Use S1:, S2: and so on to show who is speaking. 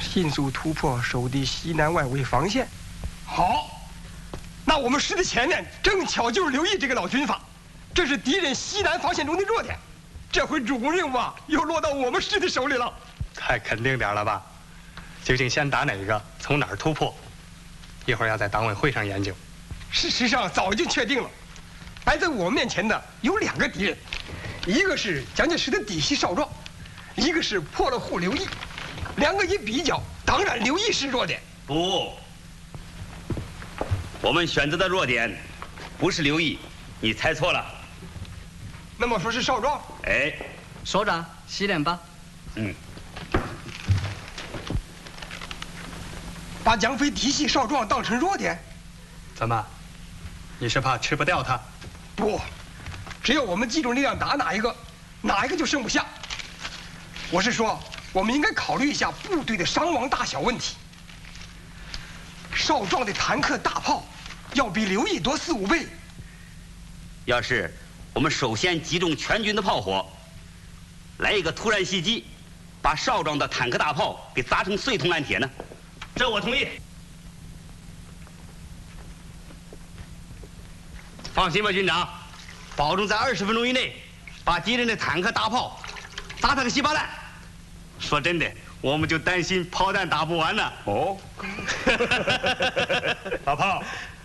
S1: 迅速突破守敌西南外围防线。好，那我们师的前面正巧就是刘毅这个老军阀，这是敌人西南防线中的弱点。这回主攻任务啊，又落到我们师的手里了。
S2: 太肯定点了吧？究竟先打哪个，从哪儿突破？一会儿要在党委会上研究。
S1: 事实上早已经确定了，摆在我们面前的有2个敌人，一个是蒋介石的嫡系少壮，一个是破了户刘毅。2个一比较，当然刘毅是弱点。
S3: 不，我们选择的弱点不是刘毅，你猜错了。
S1: 那么说是少壮？
S3: 哎，
S4: 首长洗脸吧。
S1: 把蒋匪嫡系少壮当成弱点？
S2: 怎么？你是怕吃不掉他？
S1: 不，只有我们集中力量打哪一个就剩不下。我是说，我们应该考虑一下部队的伤亡大小问题。少壮的坦克大炮要比刘毅多4、5倍。
S3: 要是我们首先集中全军的炮火，来一个突然袭击，把少壮的坦克大炮给砸成碎铜烂铁呢？这我同意。放心吧，军长，保证在20分钟以内把敌人的坦克大炮砸他个稀巴烂。说真的，我们就担心炮弹打不完呢。
S2: 哦，老炮，